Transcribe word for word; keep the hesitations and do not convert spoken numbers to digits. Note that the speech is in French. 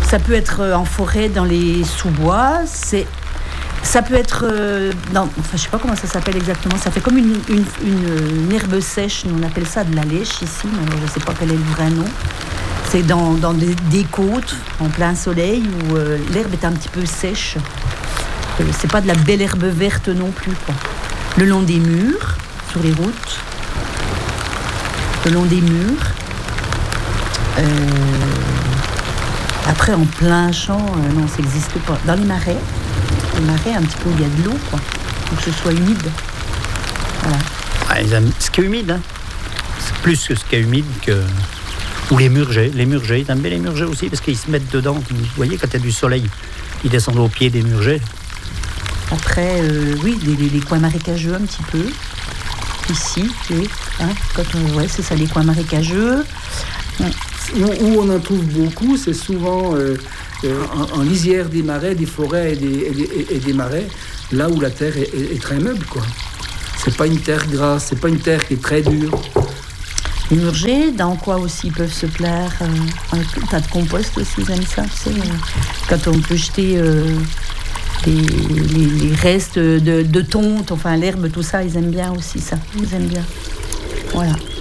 Ça peut être en forêt, dans les sous-bois. C'est, ça peut être euh, dans, enfin, je sais pas comment ça s'appelle exactement. Ça fait comme une, une, une, une herbe sèche. Nous, on appelle ça de la lèche ici, mais je sais pas quel est le vrai nom. C'est dans, dans des, des côtes, en plein soleil, où euh, l'herbe est un petit peu sèche. Euh, c'est pas de la belle herbe verte non plus, quoi. Le long des murs, sur les routes. Le long des murs. Euh, après, en plein champ, euh, non, ça n'existe pas. Dans les marais, les marais, un petit peu où il y a de l'eau, quoi. Faut que ce soit humide. Voilà. Ouais, ils aiment ce qui est humide, hein. C'est plus que ce qui est humide que... Ou les murgers. Les murgers, ils aiment bien les murgers aussi, parce qu'ils se mettent dedans. Vous voyez, quand il y a du soleil, ils descendent au pied des murgers. Après, euh, oui, les, les, les coins marécageux un petit peu. Ici, oui. Hein, quand on, ouais, c'est ça, les coins marécageux. Ouais. Où on en trouve beaucoup, c'est souvent euh, euh, en, en lisière des marais, des forêts et des, et des, et des marais, là où la terre est, est, est très meuble, quoi. C'est pas une terre grasse, c'est pas une terre qui est très dure. Les murgers, dans quoi aussi ils peuvent se plaire euh, un tas de compost aussi, ils aiment ça, tu sais. Euh, quand on peut jeter euh, les, les, les restes de, de tonte, enfin l'herbe, tout ça, ils aiment bien aussi ça. Ils aiment bien. Voilà.